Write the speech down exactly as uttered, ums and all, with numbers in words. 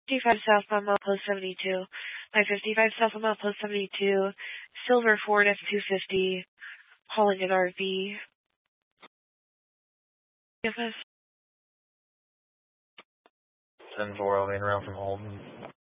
fifty-five southbound mile post seventy-two. nine fifty-five southbound mile post seventy-two. Silver Ford F two fifty. Hauling an R V. Yes. ten four, I'll be around from Holden.